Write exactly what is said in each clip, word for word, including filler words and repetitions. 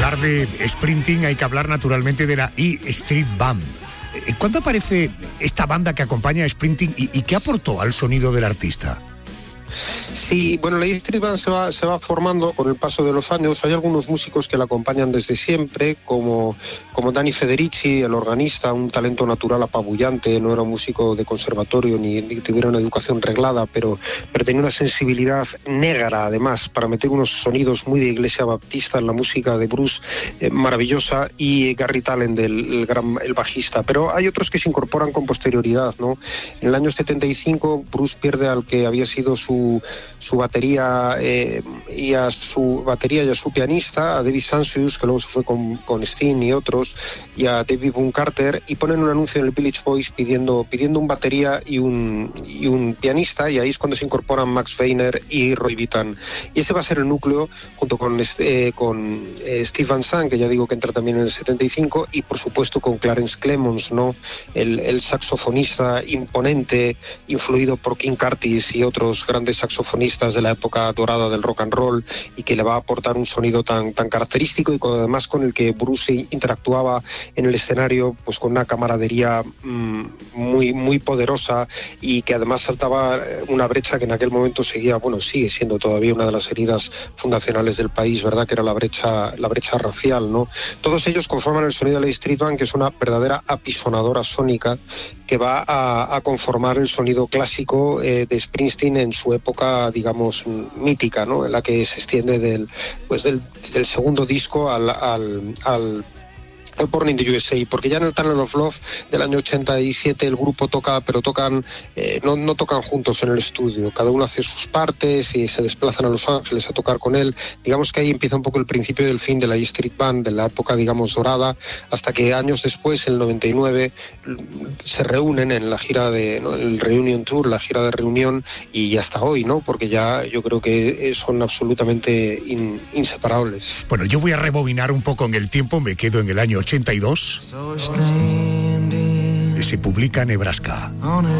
hablar de Springsteen hay que hablar naturalmente de la E Street Band. ¿Cuándo aparece esta banda que acompaña a Springsteen y, y qué aportó al sonido del artista? Sí, bueno, la E Street Band se va, se va formando con el paso de los años. Hay algunos músicos que la acompañan desde siempre, como, como Danny Federici, el organista, un talento natural apabullante, no era un músico de conservatorio ni, ni tuviera una educación reglada, pero, pero tenía una sensibilidad negra, además, para meter unos sonidos muy de iglesia baptista en la música de Bruce, eh, maravillosa, y Gary Tallent, el, el, gran, el bajista. Pero hay otros que se incorporan con posterioridad, ¿no? En el año setenta y cinco, Bruce pierde al que había sido su su batería eh, y a su batería y a su pianista, a David Sancius, que luego se fue con, con Sting y otros, y a David Boone Carter, y ponen un anuncio en el Village Voice pidiendo, pidiendo un batería y un, y un pianista, y ahí es cuando se incorporan Max Weiner y Roy Bittan. Y ese va a ser el núcleo, junto con, eh, con eh, Steve Van Zandt, que ya digo que entra también en el setenta y cinco, y por supuesto con Clarence Clemons, ¿no? el, el saxofonista imponente, influido por King Curtis y otros grandes saxofonistas de la época dorada del rock and roll, y que le va a aportar un sonido tan, tan característico, y con, además con el que Bruce interactuaba en el escenario, pues con una camaradería mmm, muy, muy poderosa, y que además saltaba una brecha que en aquel momento seguía, bueno, sigue siendo todavía una de las heridas fundacionales del país, ¿verdad?, que era la brecha, la brecha racial, ¿no? Todos ellos conforman el sonido de la Street Band, que es una verdadera apisonadora sónica que va a, a conformar el sonido clásico eh, de Springsteen en su época, digamos, mítica, ¿no?, en la que se extiende del, pues del, del segundo disco al, al, al al Born in the U S A, porque ya en el Tunnel of Love del año ochenta y siete el grupo toca, pero tocan eh, no, no tocan juntos en el estudio, cada uno hace sus partes y se desplazan a Los Ángeles a tocar con él. Digamos que ahí empieza un poco el principio del fin de la E Street Band, de la época, digamos, dorada, hasta que años después, en el noventa y nueve, se reúnen en la gira de, ¿no?, el Reunion Tour, la gira de reunión, y hasta hoy, ¿no?, porque ya yo creo que son absolutamente in, inseparables. Bueno, yo voy a rebobinar un poco en el tiempo, me quedo en el año ochenta y dos. Se publica Nebraska.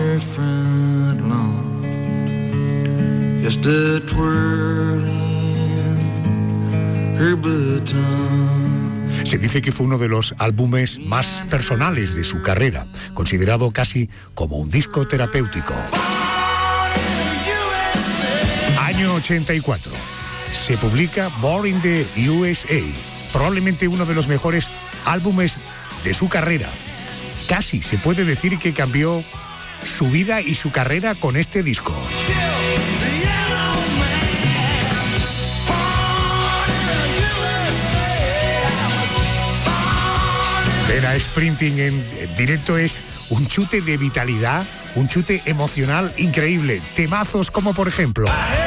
Se dice que fue uno de los álbumes más personales de su carrera, considerado casi como un disco terapéutico. Año ochenta y cuatro. Se publica Born in the U S A, probablemente uno de los mejores álbumes de su carrera. Casi se puede decir que cambió su vida y su carrera con este disco. Ver a Springsteen en directo es un chute de vitalidad, un chute emocional increíble. Temazos como, por ejemplo,